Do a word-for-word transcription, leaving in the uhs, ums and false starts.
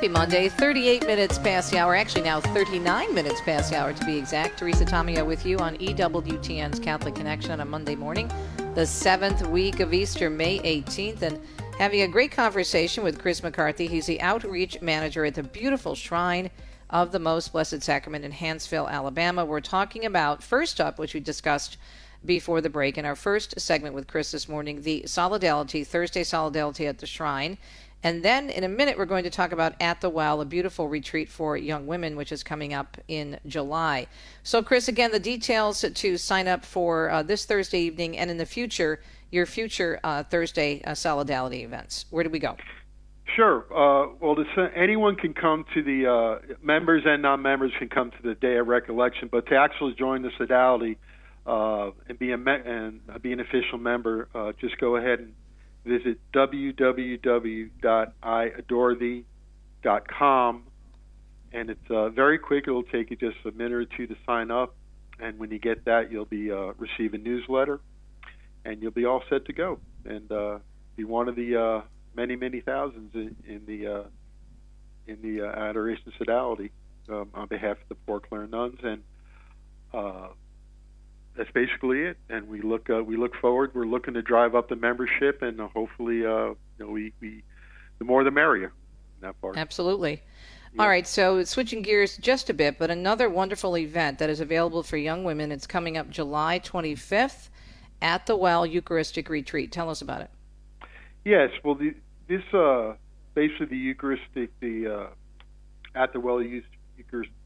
Happy Monday, thirty-eight minutes past the hour, actually now thirty-nine minutes past the hour to be exact. Teresa Tomeo with you on E W T N's Catholic Connection on a Monday morning, the seventh week of Easter, May eighteenth, and having a great conversation with Chris McCarthy. He's the outreach manager at the beautiful Shrine of the Most Blessed Sacrament in Hanceville, Alabama. We're talking about, first up, which we discussed before the break in our first segment with Chris this morning, the Solidarity, Thursday Solidarity at the Shrine. And then in a minute, we're going to talk about At the Well, a beautiful retreat for young women, which is coming up in July. So, Chris, again, the details to sign up for uh, this Thursday evening and in the future, your future uh, Thursday uh, Solidarity events. Where do we go? Sure. Uh, well, this, uh, anyone can come to the, uh, members and non-members can come to the Day of Recollection, but to actually join the Sodality uh, and, be a me- and be an official member, uh, just go ahead and visit w w w dot i adore thee dot com, and it's uh, very quick. It'll take you just a minute or two to sign up, and when you get that, you'll be uh, receive a newsletter, and you'll be all set to go, and uh, be one of the uh, many, many thousands in, in the uh, in the uh, Adoration Sodality um, on behalf of the Poor Clare nuns, and uh, that's basically it. And we look uh, we look forward. We're looking to drive up the membership, and uh, hopefully, uh, you know, we, we the more the merrier in that part. Absolutely. Yeah. All right, so switching gears just a bit, but another wonderful event that is available for young women. It's coming up July twenty-fifth at the Well Eucharistic Retreat. Tell us about it. Yes, well, the, this uh, basically the Eucharistic, the uh, At the Well Eucharistic